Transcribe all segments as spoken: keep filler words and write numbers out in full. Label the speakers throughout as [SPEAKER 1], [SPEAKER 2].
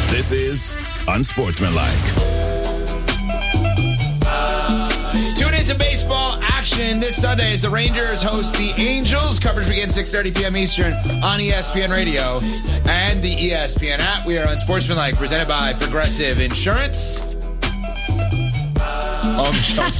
[SPEAKER 1] This is Unsportsmanlike.
[SPEAKER 2] Tune into baseball action this Sunday as the Rangers host the Angels. Coverage begins six thirty p.m. Eastern on E S P N Radio and the E S P N app. We are Unsportsmanlike, presented by Progressive Insurance. Oh, Michelle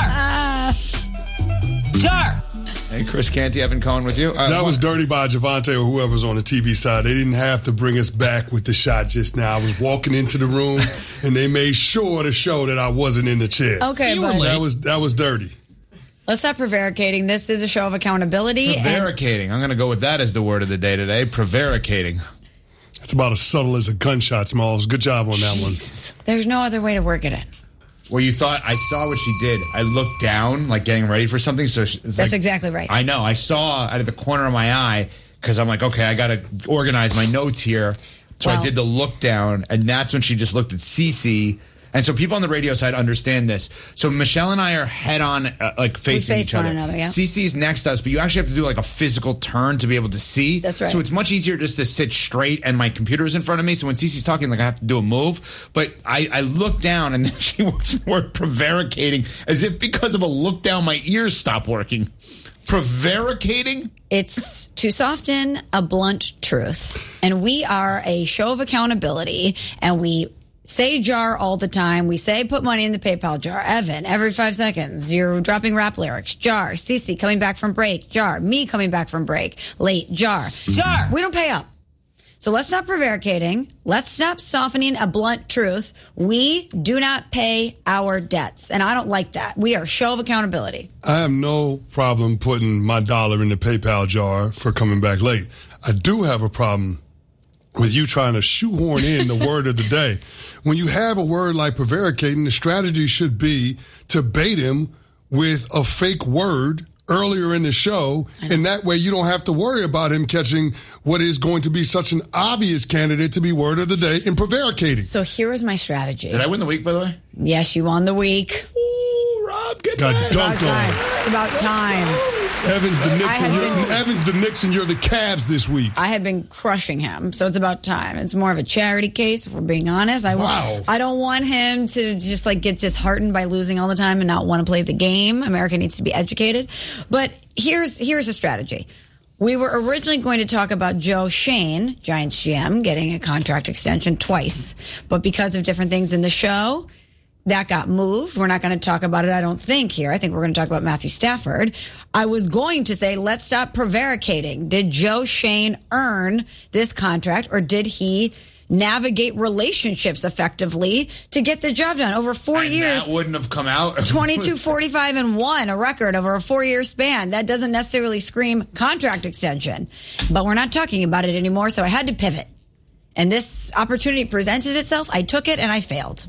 [SPEAKER 2] Small.
[SPEAKER 3] Jar.
[SPEAKER 2] Hey, Chris Canty, Evan Cohen with you. Uh,
[SPEAKER 4] that was dirty by Javante or whoever's on the T V side. They didn't have to bring us back with the shot just now. I was walking into the room, and they made sure to show that I wasn't in the chair.
[SPEAKER 3] Okay, but
[SPEAKER 4] that was that was dirty.
[SPEAKER 3] Let's stop prevaricating. This is a show of accountability.
[SPEAKER 2] Prevaricating. I'm going to go with that as the word of the day today. Prevaricating.
[SPEAKER 4] That's about as subtle as a gunshot, Smalls. Good job on that
[SPEAKER 2] Jesus.
[SPEAKER 4] one.
[SPEAKER 3] There's no other way to work it in.
[SPEAKER 2] Well, you thought I saw what she did. I looked down, like getting ready for something. So she,
[SPEAKER 3] That's
[SPEAKER 2] like,
[SPEAKER 3] exactly right.
[SPEAKER 2] I know. I saw out of the corner of my eye because I'm like, okay, I got to organize my notes here. So
[SPEAKER 3] Well,
[SPEAKER 2] I did the look down, and that's when she just looked at Cece. And so people on the radio side understand this. So Michelle and I are head on, uh, like facing
[SPEAKER 3] face
[SPEAKER 2] each
[SPEAKER 3] one
[SPEAKER 2] other.
[SPEAKER 3] another, yeah.
[SPEAKER 2] Cece's next to us, but you actually have to do like a physical turn to be able to see.
[SPEAKER 3] That's right.
[SPEAKER 2] So it's much easier just to sit straight, and my computer's in front of me. So when Cece's talking, like I have to do a move. But I, I look down, and then she works the word prevaricating, as if because of a look down, my ears stop working. Prevaricating?
[SPEAKER 3] It's to soften a blunt truth. And we are a show of accountability, and we say jar all the time. We say put money in the PayPal jar. Evan, every five seconds, you're dropping rap lyrics. Jar. Cece coming back from break. Jar. Me coming back from break. Late. Jar. Jar. We don't pay up. So let's stop prevaricating. Let's stop softening a blunt truth. We do not pay our debts. And I don't like that. We are a show of accountability.
[SPEAKER 4] I have no problem putting my dollar in the PayPal jar for coming back late. I do have a problem with you trying to shoehorn in the word of the day. When you have a word like prevaricating, the strategy should be to bait him with a fake word earlier in the show, and that way you don't have to worry about him catching what is going to be such an obvious candidate to be word of the day in prevaricating.
[SPEAKER 3] So here is my strategy.
[SPEAKER 2] Did I win the week, by the way?
[SPEAKER 3] Yes, you won the week.
[SPEAKER 2] Ooh, Rob, get
[SPEAKER 4] Got
[SPEAKER 2] that.
[SPEAKER 3] It's about
[SPEAKER 4] dunked
[SPEAKER 3] time.
[SPEAKER 4] on.
[SPEAKER 3] It's about time.
[SPEAKER 4] Evans the Knicks,
[SPEAKER 3] I
[SPEAKER 4] and
[SPEAKER 3] have
[SPEAKER 4] you're,
[SPEAKER 3] been-
[SPEAKER 4] Evans the Knicks, and you're the Cavs this week.
[SPEAKER 3] I had been crushing him, so it's about time. It's more of a charity case, if we're being honest. I,
[SPEAKER 4] Wow.
[SPEAKER 3] I don't want him to just like get disheartened by losing all the time and not want to play the game. America needs to be educated. But here's here's a strategy. We were originally going to talk about Joe Shane, Giants G M, getting a contract extension twice. But because of different things in the show, that got moved. We're not going to talk about it, I don't think, here. I think we're going to talk about Matthew Stafford. I was going to say, let's stop prevaricating. Did Joe Shane earn this contract, or did he navigate relationships effectively to get the job done over four
[SPEAKER 2] And
[SPEAKER 3] years?
[SPEAKER 2] that wouldn't have come out.
[SPEAKER 3] twenty-two, forty-five, and one, a record over a four-year span. That doesn't necessarily scream contract extension. But we're not talking about it anymore, so I had to pivot. And this opportunity presented itself. I took it, and I failed.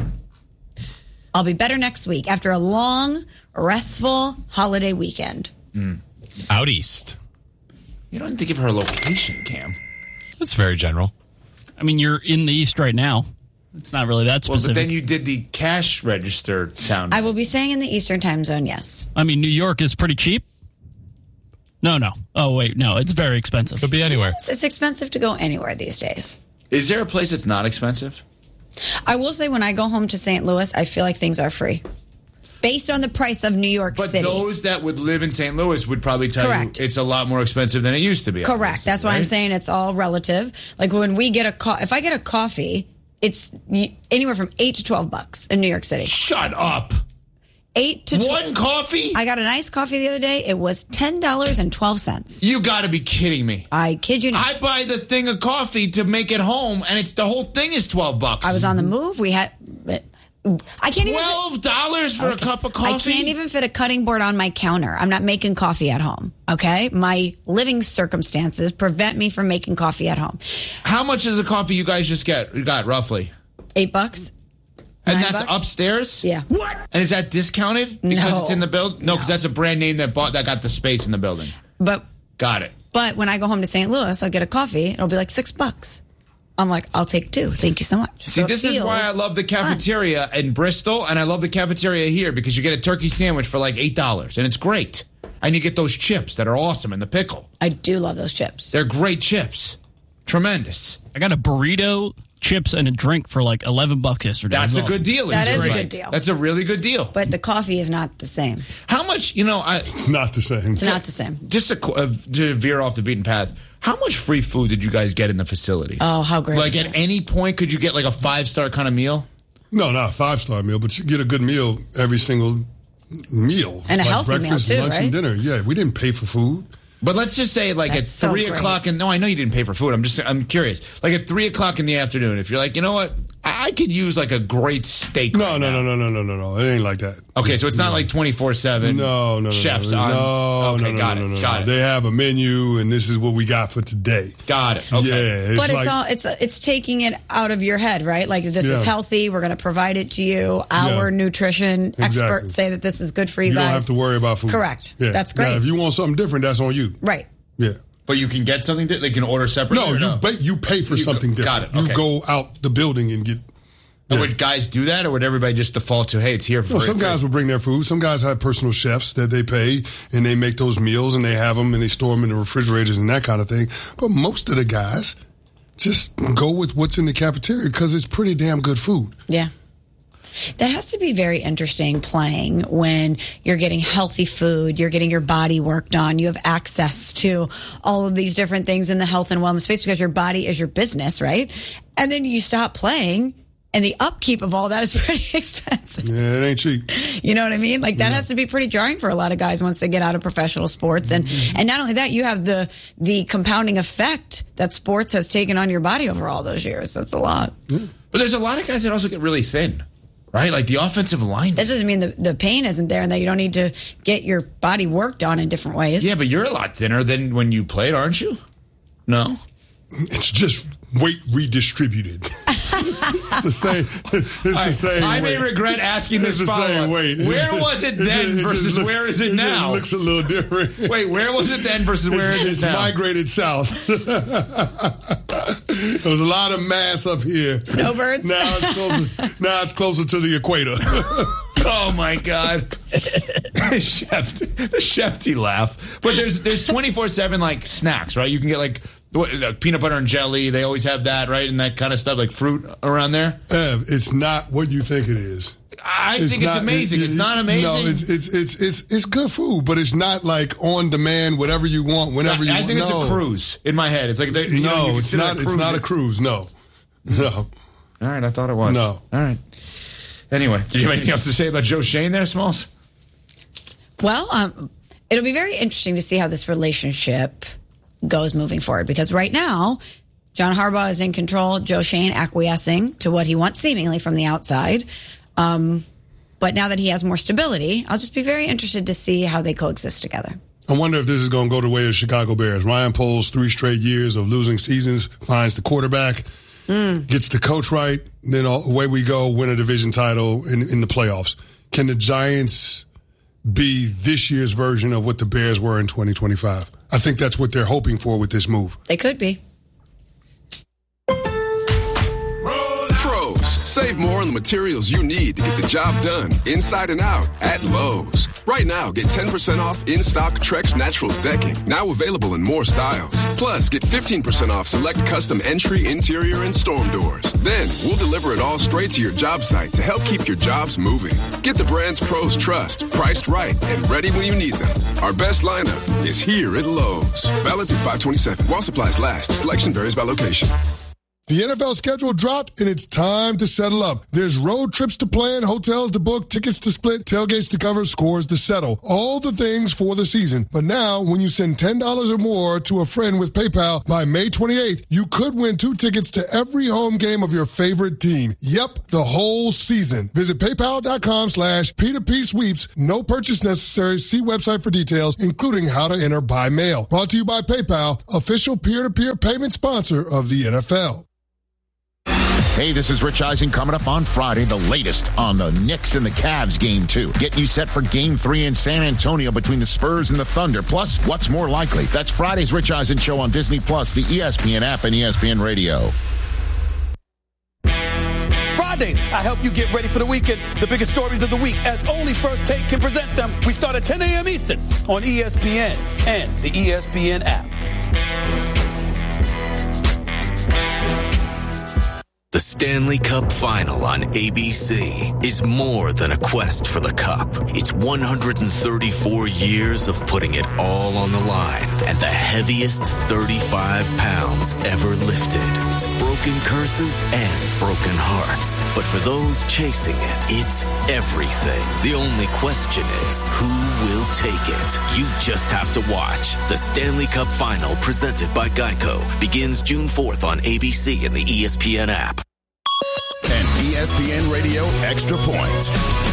[SPEAKER 3] I'll be better next week after a long, restful holiday weekend.
[SPEAKER 2] Mm.
[SPEAKER 5] Out east.
[SPEAKER 2] You don't have to give her a location, Cam.
[SPEAKER 5] That's very general.
[SPEAKER 6] I mean, you're in the East right now. It's not really that
[SPEAKER 2] Well,
[SPEAKER 6] specific.
[SPEAKER 2] but then you did the cash register sound.
[SPEAKER 3] I will be staying in the Eastern time zone, yes.
[SPEAKER 6] I mean, New York is pretty cheap. No, no. Oh, wait. No, it's very expensive.
[SPEAKER 5] Could be anywhere.
[SPEAKER 3] It's expensive to go anywhere these days.
[SPEAKER 2] Is there a place that's not expensive?
[SPEAKER 3] I will say when I go home to Saint Louis, I feel like things are free. Based on the price of New York
[SPEAKER 2] But
[SPEAKER 3] City.
[SPEAKER 2] those that would live in Saint Louis would probably tell
[SPEAKER 3] Correct.
[SPEAKER 2] you it's a lot more expensive than it used to be.
[SPEAKER 3] Correct.
[SPEAKER 2] obviously,
[SPEAKER 3] That's why I'm
[SPEAKER 2] right?
[SPEAKER 3] saying it's all relative. Like when we get a co- if I get a coffee, it's y- anywhere from eight to twelve bucks in New York City.
[SPEAKER 2] Shut up.
[SPEAKER 3] Eight to
[SPEAKER 2] One coffee?
[SPEAKER 3] I got a nice coffee the other day. It was ten dollars and twelve cents.
[SPEAKER 2] You got to be kidding me.
[SPEAKER 3] I kid you not.
[SPEAKER 2] I buy the thing of coffee to make it home, and it's the whole thing is twelve bucks.
[SPEAKER 3] I was on the move. We had. I can't even.
[SPEAKER 2] Twelve dollars for
[SPEAKER 3] Okay.
[SPEAKER 2] a cup of coffee.
[SPEAKER 3] I can't even fit a cutting board on my counter. I'm not making coffee at home. Okay, my living circumstances prevent me from making coffee at home.
[SPEAKER 2] How much is the coffee you guys just get? You got roughly,
[SPEAKER 3] Eight bucks.
[SPEAKER 2] and
[SPEAKER 3] Nine
[SPEAKER 2] that's
[SPEAKER 3] bucks?
[SPEAKER 2] upstairs.
[SPEAKER 3] Yeah.
[SPEAKER 2] What? And is that discounted because
[SPEAKER 3] No.
[SPEAKER 2] it's in the building? No, because
[SPEAKER 3] No.
[SPEAKER 2] that's a brand name that bought that got the space in the building.
[SPEAKER 3] But
[SPEAKER 2] Got it.
[SPEAKER 3] but when I go home to Saint Louis, I'll get a coffee. It'll be like six bucks. I'm like, I'll take two. Thank you so much.
[SPEAKER 2] See,
[SPEAKER 3] So it
[SPEAKER 2] this is why I
[SPEAKER 3] feels
[SPEAKER 2] love the cafeteria in Bristol, and I love the cafeteria here because you get a turkey sandwich for like eight dollars, and it's great. And you get those chips that are awesome and the pickle.
[SPEAKER 3] I do love those chips.
[SPEAKER 2] They're great chips. Tremendous.
[SPEAKER 6] I got a burrito, chips, and a drink for like eleven bucks yesterday.
[SPEAKER 2] That's a
[SPEAKER 6] awesome.
[SPEAKER 2] good deal.
[SPEAKER 3] That is a
[SPEAKER 2] Right.
[SPEAKER 3] good deal.
[SPEAKER 2] That's a really good deal.
[SPEAKER 3] But the coffee is not the same.
[SPEAKER 2] How much, you know, I
[SPEAKER 4] It's not the same.
[SPEAKER 3] It's not the same.
[SPEAKER 2] just to, uh, to veer off the beaten path, how much free food did you guys get in the facilities?
[SPEAKER 3] Oh, how great
[SPEAKER 2] Like
[SPEAKER 3] is
[SPEAKER 2] at
[SPEAKER 3] that?
[SPEAKER 2] any point, could you get like a five-star kind of meal?
[SPEAKER 4] No, not a five-star meal, but you get a good meal every single meal.
[SPEAKER 3] And a
[SPEAKER 4] like
[SPEAKER 3] healthy meal,
[SPEAKER 4] breakfast,
[SPEAKER 3] too,
[SPEAKER 4] lunch,
[SPEAKER 3] right?
[SPEAKER 4] and dinner. Yeah, we didn't pay for food.
[SPEAKER 2] But let's just say, like
[SPEAKER 3] That's
[SPEAKER 2] at
[SPEAKER 3] so
[SPEAKER 2] three
[SPEAKER 3] great.
[SPEAKER 2] o'clock, and no, I know you didn't pay for food. I'm just, I'm curious. Like at three o'clock in the afternoon, if you're like, you know what, I, I could use like a great steak.
[SPEAKER 4] No,
[SPEAKER 2] right
[SPEAKER 4] no,
[SPEAKER 2] now.
[SPEAKER 4] no, no, no, no, no, no. It ain't like that.
[SPEAKER 2] Okay, so it's not like twenty-four seven.
[SPEAKER 4] No, no, no,
[SPEAKER 2] chefs
[SPEAKER 4] no,
[SPEAKER 2] on.
[SPEAKER 4] no,
[SPEAKER 2] okay,
[SPEAKER 4] no, no,
[SPEAKER 2] got
[SPEAKER 4] no,
[SPEAKER 2] it,
[SPEAKER 4] no, no,
[SPEAKER 2] got
[SPEAKER 4] no.
[SPEAKER 2] it,
[SPEAKER 4] They have a menu, and this is what we got for today.
[SPEAKER 2] got it. Okay.
[SPEAKER 4] Yeah, it's
[SPEAKER 3] But it's
[SPEAKER 4] like,
[SPEAKER 3] all it's it's taking it out of your head, right? Like this is
[SPEAKER 4] Yeah.
[SPEAKER 3] healthy. We're going to provide it to you. Our
[SPEAKER 4] Yeah.
[SPEAKER 3] nutrition
[SPEAKER 4] Exactly.
[SPEAKER 3] experts say that this is good for you,
[SPEAKER 4] you
[SPEAKER 3] guys.
[SPEAKER 4] don't have to worry about food.
[SPEAKER 3] Correct.
[SPEAKER 4] Yeah.
[SPEAKER 3] That's great.
[SPEAKER 4] Now, if you want something different, that's on you.
[SPEAKER 3] Right.
[SPEAKER 4] Yeah.
[SPEAKER 2] But you can get something. Di- they can order separately.
[SPEAKER 4] No,
[SPEAKER 2] or
[SPEAKER 4] you
[SPEAKER 2] no?
[SPEAKER 4] pay, you pay for
[SPEAKER 2] You go-
[SPEAKER 4] something different.
[SPEAKER 2] got it, okay.
[SPEAKER 4] You go out the building and get.
[SPEAKER 2] And
[SPEAKER 4] yeah.
[SPEAKER 2] would guys do that, or would everybody just default to, hey, it's here for
[SPEAKER 4] No,
[SPEAKER 2] free?
[SPEAKER 4] some guys will bring their food. Some guys have personal chefs that they pay, and they make those meals, and they have them, and they store them in the refrigerators and that kind of thing. But most of the guys just go with what's in the cafeteria because it's pretty damn good food.
[SPEAKER 3] Yeah. That has to be very interesting playing when you're getting healthy food, you're getting your body worked on, you have access to all of these different things in the health and wellness space because your body is your business, right? And then you stop playing and the upkeep of all that is pretty expensive.
[SPEAKER 4] Yeah, it ain't cheap.
[SPEAKER 3] You know what I mean? Like that has to be pretty jarring for a lot of guys once they get out of professional sports. And,
[SPEAKER 2] Mm-hmm.
[SPEAKER 3] and not only that, you have the, the compounding effect that sports has taken on your body over all those years. That's a lot.
[SPEAKER 2] But there's a lot of guys that also get really thin, right? Like the offensive line.
[SPEAKER 3] That doesn't mean the, the pain isn't there and that you don't need to get your body worked on in different ways.
[SPEAKER 2] Yeah, but you're a lot thinner than when you played, aren't you? No.
[SPEAKER 4] It's just weight redistributed. It's the same. It's the
[SPEAKER 2] I,
[SPEAKER 4] same.
[SPEAKER 2] I may
[SPEAKER 4] weight.
[SPEAKER 2] regret asking this
[SPEAKER 4] It's the same
[SPEAKER 2] follow-up.
[SPEAKER 4] weight.
[SPEAKER 2] Where was it
[SPEAKER 4] It
[SPEAKER 2] then
[SPEAKER 4] just- it just
[SPEAKER 2] versus
[SPEAKER 4] looks-
[SPEAKER 2] where is it
[SPEAKER 4] just
[SPEAKER 2] now?
[SPEAKER 4] looks a little different.
[SPEAKER 2] Wait, where was it then versus where
[SPEAKER 4] it's,
[SPEAKER 2] it
[SPEAKER 4] it's
[SPEAKER 2] is now?
[SPEAKER 4] migrated south. There was a lot of mass up here.
[SPEAKER 3] Snowbirds?
[SPEAKER 4] Now it's closer, now it's closer to the equator.
[SPEAKER 2] Oh my God, chef, the chefty laugh. But there's there's twenty-four seven like snacks, right? You can get like what, uh, peanut butter and jelly. They always have that, right, and that kind of stuff, like fruit around there.
[SPEAKER 4] Ev, it's not what you think it is.
[SPEAKER 2] I think it's
[SPEAKER 4] not-
[SPEAKER 2] amazing.
[SPEAKER 4] it-
[SPEAKER 2] it's not amazing.
[SPEAKER 4] No, it's, it's it's it's it's good food, but it's not like on demand, whatever you want, whenever you
[SPEAKER 2] I
[SPEAKER 4] want.
[SPEAKER 2] think it's
[SPEAKER 4] No.
[SPEAKER 2] a cruise in my head. It's like they, you know,
[SPEAKER 4] No,
[SPEAKER 2] you
[SPEAKER 4] it's
[SPEAKER 2] consider
[SPEAKER 4] not.
[SPEAKER 2] a
[SPEAKER 4] It's
[SPEAKER 2] cruise.
[SPEAKER 4] not a cruise. No, no.
[SPEAKER 2] All right, I thought it was.
[SPEAKER 4] No.
[SPEAKER 2] All right. Anyway, do you have anything else to say about Joe Shane there, Smalls?
[SPEAKER 3] Well, um, it'll be very interesting to see how this relationship goes moving forward because right now, John Harbaugh is in control, Joe Shane acquiescing to what he wants seemingly from the outside. Um, but now that he has more stability, I'll just be very interested to see how they coexist together.
[SPEAKER 4] I wonder if this is going to go the way of Chicago Bears. Ryan Poles, three straight years of losing seasons, finds the quarterback, mm. gets the coach right, then away we go, win a division title in, in the playoffs. Can the Giants be this year's version of what the Bears were in twenty twenty-five? I think that's what they're hoping for with this move.
[SPEAKER 3] They could be.
[SPEAKER 7] Pros, save more on the materials you need to get the job done inside and out at Lowe's. Right now, get ten percent off in-stock Trex Naturals decking, now available in more styles. Plus, get fifteen percent off select custom entry, interior, and storm doors. Then, we'll deliver it all straight to your job site to help keep your jobs moving. Get the brands pros trust, priced right, and ready when you need them. Our best lineup is here at Lowe's. Valid through five twenty-seven. While supplies last, selection varies by location.
[SPEAKER 4] The N F L schedule dropped, and it's time to settle up. There's road trips to plan, hotels to book, tickets to split, tailgates to cover, scores to settle. All the things for the season. But now, when you send ten dollars or more to a friend with PayPal by May twenty-eighth, you could win two tickets to every home game of your favorite team. Yep, the whole season. Visit paypal.com slash P2P sweeps. No purchase necessary. See website for details, including how to enter by mail. Brought to you by PayPal, official peer-to-peer payment sponsor of the N F L.
[SPEAKER 8] Hey, this is Rich Eisen coming up on Friday, the latest on the Knicks and the Cavs game two. Getting you set for game three in San Antonio between the Spurs and the Thunder. Plus, what's more likely? That's Friday's Rich Eisen show on Disney Plus, the E S P N app, and E S P N Radio.
[SPEAKER 9] Fridays, I help you get ready for the weekend. The biggest stories of the week, as only First Take can present them. We start at ten a.m. Eastern on E S P N and the E S P N app.
[SPEAKER 10] The Stanley Cup Final on A B C is more than a quest for the cup. It's one hundred thirty-four years of putting it all on the line and the heaviest thirty-five pounds ever lifted. It's broken curses and broken hearts. But for those chasing it, it's everything. The only question is, who will take it? You just have to watch. The Stanley Cup Final, presented by Geico, begins June fourth on A B C and the E S P N app.
[SPEAKER 1] And E S P N Radio Extra Point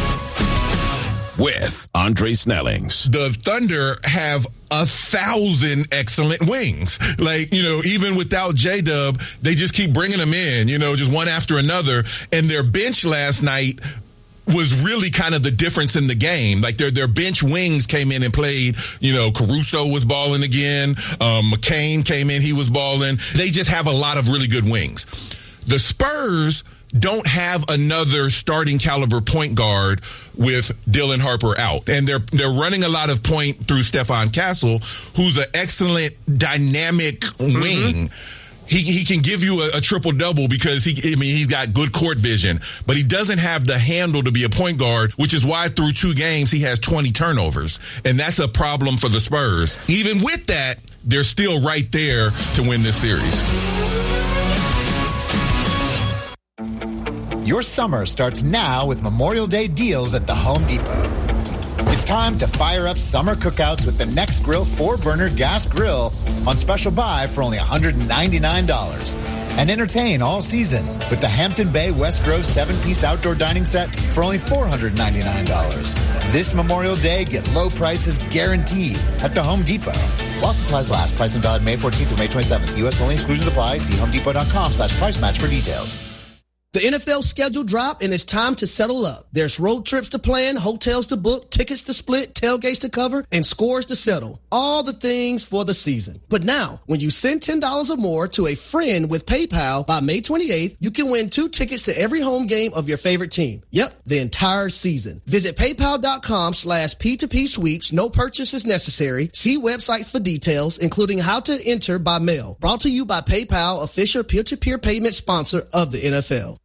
[SPEAKER 1] with Andre Snellings.
[SPEAKER 11] The Thunder have a thousand excellent wings. Like, you know, even without J-Dub, they just keep bringing them in, you know, just one after another. And their bench last night was really kind of the difference in the game. Like their their bench wings came in and played. You know, Caruso was balling again. Um, McCain came in, he was balling. They just have a lot of really good wings. The Spurs don't have another starting caliber point guard with Dylan Harper out. And they're they're running a lot of point through Stephon Castle, who's an excellent dynamic wing. Mm-hmm. He he can give you a, a triple-double because he I mean he's got good court vision, but he doesn't have the handle to be a point guard, which is why through two games he has twenty turnovers. And that's a problem for the Spurs. Even with that, they're still right there to win this series.
[SPEAKER 12] Your summer starts now with Memorial Day deals at the Home Depot. It's time to fire up summer cookouts with the Next Grill four-burner gas grill on special buy for only one hundred ninety-nine dollars. And entertain all season with the Hampton Bay West Grove seven-piece outdoor dining set for only four hundred ninety-nine dollars. This Memorial Day, get low prices guaranteed at the Home Depot. While supplies last, price and valid May fourteenth through May twenty-seventh. U S only, exclusions apply. See homedepot.com slash price match for details.
[SPEAKER 13] The N F L schedule dropped, and it's time to settle up. There's road trips to plan, hotels to book, tickets to split, tailgates to cover, and scores to settle. All the things for the season. But now, when you send ten dollars or more to a friend with PayPal by May twenty-eighth, you can win two tickets to every home game of your favorite team. Yep, the entire season. Visit paypal.com slash P2P sweeps. No purchase is necessary. See websites for details, including how to enter by mail. Brought to you by PayPal, official peer-to-peer payment sponsor of the N F L.